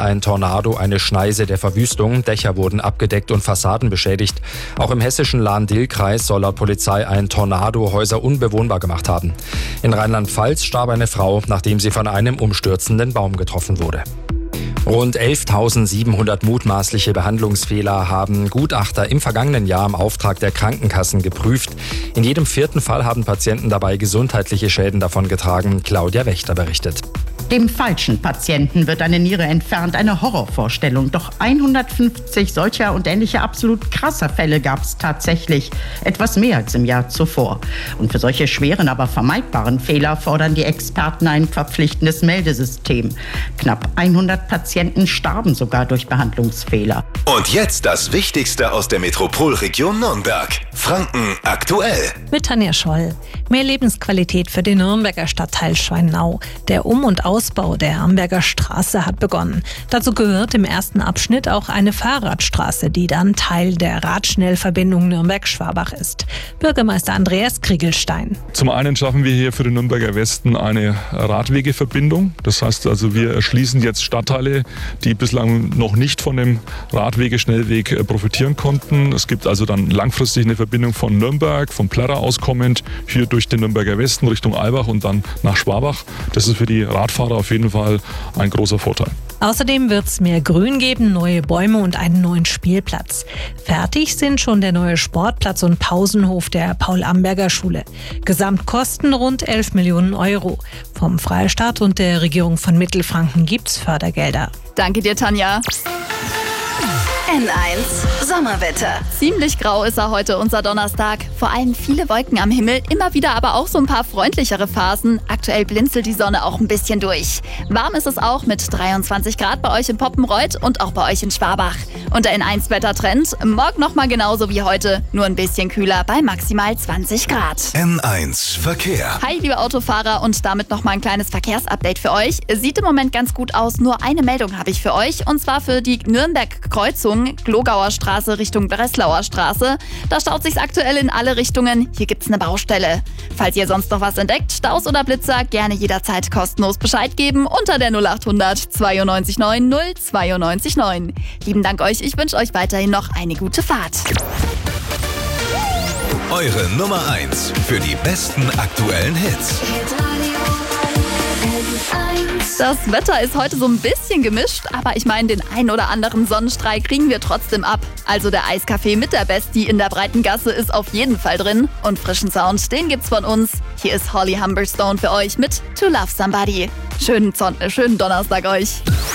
ein Tornado eine Schneise der Verwüstung. Dächer wurden abgedeckt und Fassaden beschädigt. Auch im hessischen Lahn-Dill-Kreis soll laut Polizei ein Tornado Häuser unbewohnbar gemacht haben. In Rheinland-Pfalz starb eine Frau, nachdem sie von einem umstürzenden Baum getroffen wurde. Rund 11.700 mutmaßliche Behandlungsfehler haben Gutachter im vergangenen Jahr im Auftrag der Krankenkassen geprüft. In jedem 4. Fall haben Patienten dabei gesundheitliche Schäden davongetragen. Claudia Wächter berichtet. Dem falschen Patienten wird eine Niere entfernt, eine Horrorvorstellung. Doch 150 solcher und ähnlicher absolut krasser Fälle gab es tatsächlich. Etwas mehr als im Jahr zuvor. Und für solche schweren, aber vermeidbaren Fehler fordern die Experten ein verpflichtendes Meldesystem. Knapp 100 Patienten starben sogar durch Behandlungsfehler. Und jetzt das Wichtigste aus der Metropolregion Nürnberg. Franken aktuell. Mit Tanja Scholl. Mehr Lebensqualität für den Nürnberger Stadtteil Schweinau. Der Um- und Ausbau der Amberger Straße hat begonnen. Dazu gehört im ersten Abschnitt auch eine Fahrradstraße, die dann Teil der Radschnellverbindung Nürnberg-Schwabach ist. Bürgermeister Andreas Kriegelstein. Zum einen schaffen wir hier für den Nürnberger Westen eine Radwegeverbindung. Das heißt also, wir erschließen jetzt Stadtteile, die bislang noch nicht von dem Radwege-Schnellweg profitieren konnten. Es gibt also dann langfristig eine Verbindung von Nürnberg, von Plärrer aus kommend, hier durch den Nürnberger Westen Richtung Albach und dann nach Schwabach. Das ist für die Radfahrer auf jeden Fall ein großer Vorteil. Außerdem wird es mehr Grün geben, neue Bäume und einen neuen Spielplatz. Fertig sind schon der neue Sportplatz und Pausenhof der Paul-Amberger-Schule. Gesamtkosten rund 11 Millionen Euro. Vom Freistaat und der Regierung von Mittelfranken gibt's Fördergelder. Danke dir, Tanja. N1 Sommerwetter. Ziemlich grau ist er heute, unser Donnerstag. Vor allem viele Wolken am Himmel, immer wieder aber auch so ein paar freundlichere Phasen. Aktuell blinzelt die Sonne auch ein bisschen durch. Warm ist es auch mit 23 Grad bei euch in Poppenreuth und auch bei euch in Schwabach. Und der N1-Wettertrend, morgen nochmal genauso wie heute, nur ein bisschen kühler bei maximal 20 Grad. N1 Verkehr. Hi, liebe Autofahrer, und damit nochmal ein kleines Verkehrsupdate für euch. Sieht im Moment ganz gut aus, nur eine Meldung habe ich für euch, und zwar für die Nürnberg-Kreuzung, Glogauer Straße Richtung Breslauer Straße. Da staut sich's aktuell in alle Richtungen. Hier gibt's eine Baustelle. Falls ihr sonst noch was entdeckt, Staus oder Blitzer, gerne jederzeit kostenlos Bescheid geben unter der 0800 92 9 092 9. Lieben Dank euch, ich wünsche euch weiterhin noch eine gute Fahrt. Eure Nummer 1 für die besten aktuellen Hits. Das Wetter ist heute so ein bisschen gemischt, aber ich meine, den einen oder anderen Sonnenstrahl kriegen wir trotzdem ab. Also der Eiskaffee mit der Bestie in der breiten Gasse ist auf jeden Fall drin. Und frischen Sound, den gibt's von uns. Hier ist Holly Humberstone für euch mit To Love Somebody. Schönen Donnerstag euch.